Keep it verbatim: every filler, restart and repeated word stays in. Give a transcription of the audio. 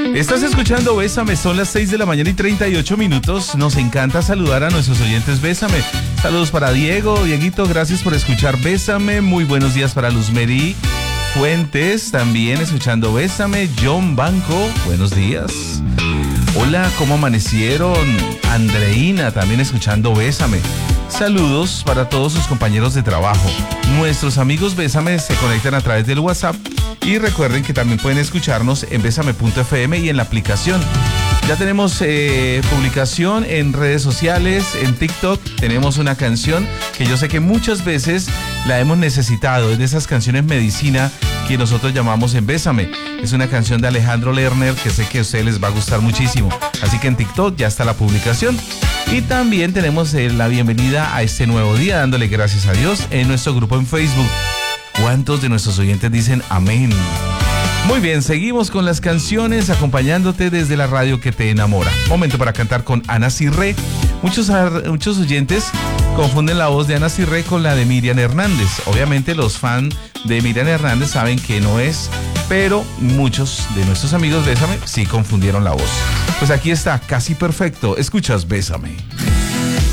Estás escuchando Bésame, son las seis de la mañana y treinta y ocho minutos. Nos encanta saludar a nuestros oyentes Bésame. Saludos para Diego, Dieguito, gracias por escuchar Bésame. Muy buenos días para Luzmeri Fuentes, también escuchando Bésame. John Banco, buenos días. Hola, ¿cómo amanecieron? Andreina, también escuchando Bésame. Saludos para todos sus compañeros de trabajo. Nuestros amigos Bésame se conectan a través del WhatsApp y recuerden que también pueden escucharnos en besame punto efe eme y en la aplicación. Ya tenemos eh, publicación en redes sociales, en TikTok. Tenemos una canción que yo sé que muchas veces la hemos necesitado. Es de esas canciones medicina que nosotros llamamos en Bésame. Es una canción de Alejandro Lerner que sé que a ustedes les va a gustar muchísimo. Así que en TikTok ya está la publicación. Y también tenemos eh, la bienvenida a este nuevo día, dándole gracias a Dios en nuestro grupo en Facebook. ¿Cuántos de nuestros oyentes dicen amén? Muy bien, seguimos con las canciones, acompañándote desde la radio que te enamora. Momento para cantar con Ana Cirré. Muchos, muchos oyentes confunden la voz de Ana Cirré con la de Miriam Hernández. Obviamente los fans de Miriam Hernández saben que no es, pero muchos de nuestros amigos Bésame sí confundieron la voz. Pues aquí está, casi perfecto. Escuchas Bésame.